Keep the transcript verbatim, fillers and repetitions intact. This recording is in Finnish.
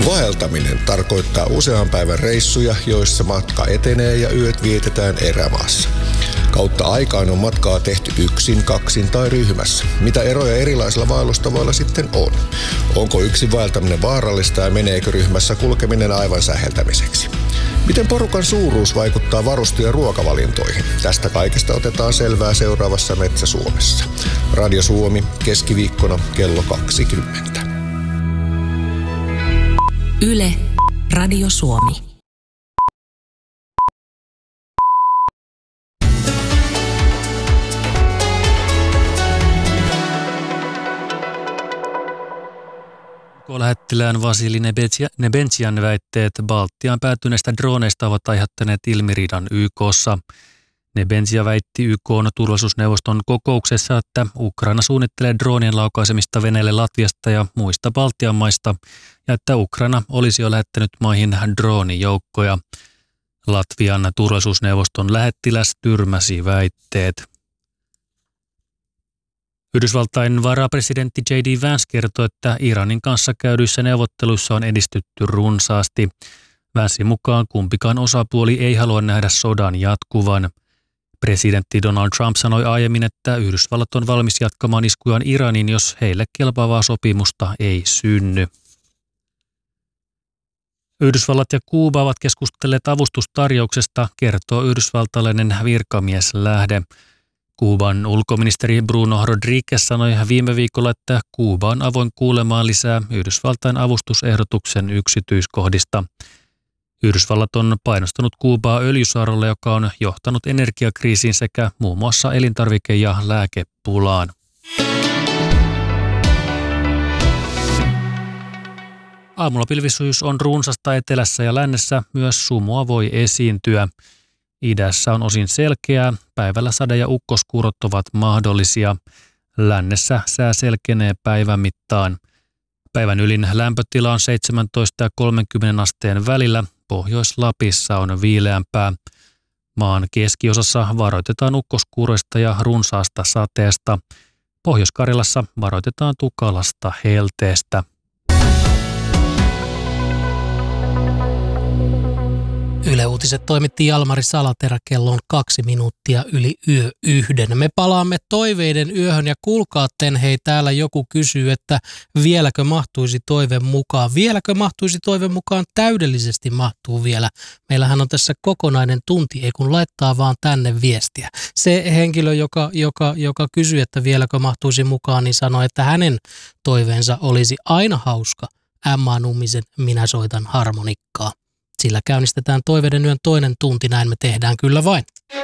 Vaeltaminen tarkoittaa usean päivän reissuja, joissa matka etenee ja yöt vietetään erämaassa. Kautta aikaan on matkaa tehty yksin, kaksin tai ryhmässä. Mitä eroja erilaisilla vaellustavoilla sitten on? Onko yksin vaeltaminen vaarallista ja meneekö ryhmässä kulkeminen aivan säheltämiseksi? Miten porukan suuruus vaikuttaa varuste- ja ruokavalintoihin? Tästä kaikesta otetaan selvää seuraavassa Metsä Suomessa. Radio Suomi, keskiviikkona kello kaksikymmentä. Yle, Radio Suomi. Lähettilään Vasili Nebentsian väitteet Baltiaan päätyneistä droneista ovat aiheuttaneet ilmiriidan Y K:ssa. Nebenzia väitti Y K:n turvallisuusneuvoston kokouksessa, että Ukraina suunnittelee droonien laukaisemista Venäjälle Latviasta ja muista Baltian maista, ja että Ukraina olisi jo lähettänyt maihin droonijoukkoja. Latvian turvallisuusneuvoston lähettiläs tyrmäsi väitteet. Yhdysvaltain varapresidentti J D Vance kertoi, että Iranin kanssa käydyissä neuvotteluissa on edistytty runsaasti. Vancein mukaan kumpikaan osapuoli ei halua nähdä sodan jatkuvan. Presidentti Donald Trump sanoi aiemmin, että Yhdysvallat on valmis jatkamaan iskujaan Iraniin, jos heille kelpaavaa sopimusta ei synny. Yhdysvallat ja Kuuba ovat keskustelleet avustustarjouksesta, kertoo yhdysvaltalainen virkamieslähde. Kuuban ulkoministeri Bruno Rodriguez sanoi viime viikolla, että Kuuba on avoin kuulemaan lisää Yhdysvaltain avustusehdotuksen yksityiskohdista. Yhdysvallat on painostanut Kuubaa öljysaarrolle, joka on johtanut energiakriisiin sekä muun muassa elintarvike- ja lääkepulaan. Aamulla pilvisyys on runsasta etelässä ja lännessä, myös sumua voi esiintyä. Idässä on osin selkeää, päivällä sade- ja ukkoskuurot ovat mahdollisia. Lännessä sää selkenee päivän mittaan. Päivän ylin lämpötila on seitsemäntoista ja kolmekymmentä asteen välillä. Pohjois-Lapissa on viileämpää. Maan keskiosassa varoitetaan ukkoskuuroista ja runsaasta sateesta. Pohjois-Karjalassa varoitetaan tukalasta helteestä. Yle Uutiset toimitti Jalmari Salaterä, kello on kaksi minuuttia yli yö yhden. Me palaamme toiveiden yöhön ja kuulkaatten, hei, täällä joku kysyy, että vieläkö mahtuisi toive mukaan. Vieläkö mahtuisi toive mukaan? Täydellisesti mahtuu vielä. Meillähän on tässä kokonainen tunti, ei kun laittaa vaan tänne viestiä. Se henkilö, joka, joka, joka kysyy, että vieläkö mahtuisi mukaan, niin sanoi, että hänen toiveensa olisi aina hauska. Emma Nummisen Minä soitan harmonikkaa. Sillä käynnistetään toiveiden yön toinen tunti, näin me tehdään kyllä vain.